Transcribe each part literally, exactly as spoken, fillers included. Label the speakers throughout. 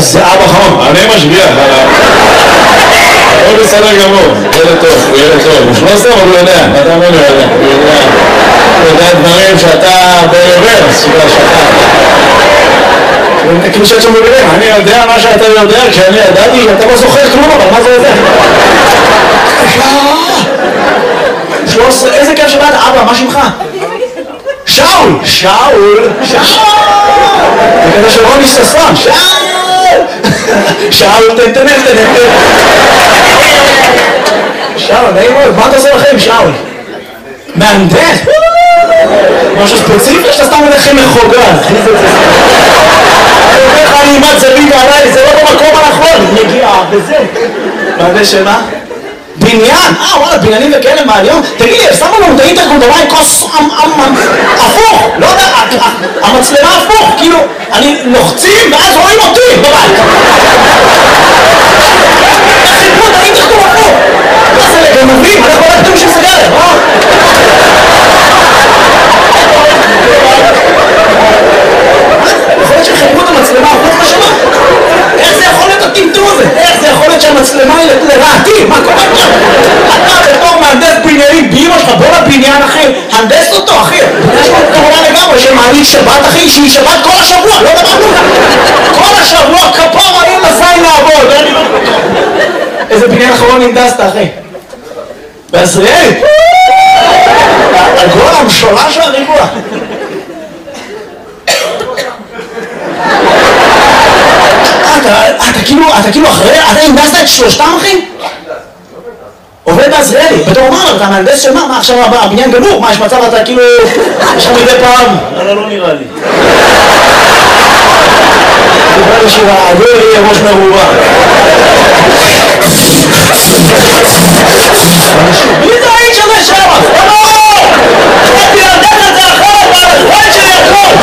Speaker 1: זה אבא חמוד, אני משגיח עליו. הוא בסדר גמור, ילד טוב, הוא ילד טוב. לא סתם, אבל הוא יודע, אתה אומר, הוא יודע. הוא יודע דברים שאתה בעבר, סביבה שאתה. כאילו שאת שם בבינים, אני יודע מה שאתה יודע, כשאני ידעתי, אתה לא זוכר כלום, אבל מה זה יודע? שלוש עשרה, איזה כיף שבאת, אבא, מה שמך? שאול! שאול! שאול! זה כזה של רוני ששון, שאול! שאול, תן, תן, תן, תן. שאול, נעים מאוד, מה אתה עושה לכם, שאול? מהנדס? משהו ספציפי שאתה סתם הולכים מחוגג. אני אומר לך, אני אימת זווית עליי, זה לא במקום הנכון, מגיע בזה. מהנדס שמה? בניין? אה, וואלה, בניינים וכאלה מהיום? תגיד לי, שמו לנו את האינטרקום במים כוס הפוך, לא יודע, המצלמה הפוך, כאילו, אני לוחצים ואז רואים אותי בבית. חיפרו את האינטרקום הפוך. מה זה לגנבים? אנחנו לא יודעים שזה גלם, אה? יכול להיות שחיפרו את המצלמה הפוך בשמה? איך זה יכול להיות הטמטום הזה? איך זה יכול להיות שהמצלמה היא לרעתי? מה קורה עכשיו? אתה בתור מהנדס בניינים באמא שלך, בוא לבניין אחי, הנדס אותו אחי. יש פה כמובן לגמרי שמעלית שבת אחי, שהיא שבת כל השבוע, לא דמנו. כל השבוע כפור אני לזין לעבוד. איזה בניין אחרון הנדסת אחי? בעזריאלי? על כל המשולה של הריבוע. אתה כאילו, אתה כאילו אחרי, אתה הנדסת את שלושתם אחי? עובד בעזריאלי, בתור מה, אתה מהנדס של מה? מה עכשיו הבניין גמור? מה יש מצב אתה כאילו, יש לך מדי פעם? אבל לא נראה לי. דיבר לי שהעגור יהיה ראש מרובה. מי זה האיש הזה שם? לא! חייתי להנדס את זה אחרת, והזמן שלי הכל!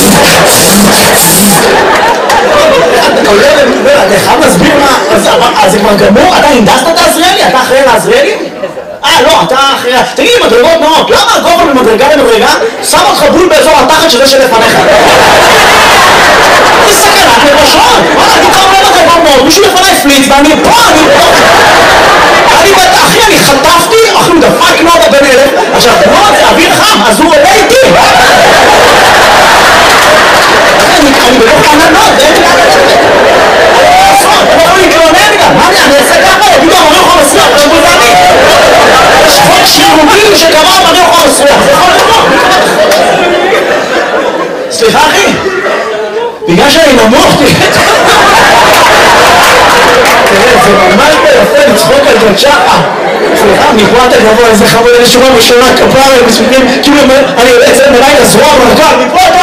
Speaker 1: אתה חייב להסביר מה, אז זה כבר גמור? אתה הנדסת את העזריאלי? אתה אחראי לעזריאלי? אה לא, אתה אחראי... תגיד לי, מדרגות נאות, למה הגובה ממדרגה למדרגה שם אותך בול באזור התחת שזה שלפניך? זה סכנת נפשות! וואלה, אני קרוב למדרגות נאות, מישהו לפני הפליץ ואני פה, אני פה! אני בת... אחי, אני חטפתי, אחי, הוא דפק נודה בן אלף, עכשיו, נוד זה אוויר חם, אז הוא עולה איתי! אני בתוך ענן נוד, זה אין לי ענן נוד! אני לא להתלונן גם, מה אני אעשה ככה? יגידו, אמרי אוכל מסריח, תשבו זה אני! יש חוק שירוגים שקבע אמרי אוכל מסריח, זה יכול לבוא! סליחה אחי? בגלל שאני נמוך, תראה זה ממש ביפה לצחוק על ג'צ'חה סליחה, מפה אתה גבוה, איזה חמוד, איזה שורה בשורה כפרה, כאילו אני יוצא מלאי לזרוע מרקה, מפה אתה